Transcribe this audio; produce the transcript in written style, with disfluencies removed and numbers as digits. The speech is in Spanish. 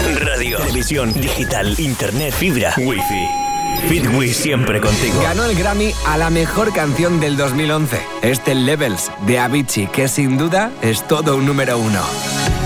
Radio, televisión, digital, internet, fibra, wifi. Fitwi siempre contigo. Ganó el Grammy a la mejor canción del 2011. Levels de Avicii, que sin duda es todo un número 1.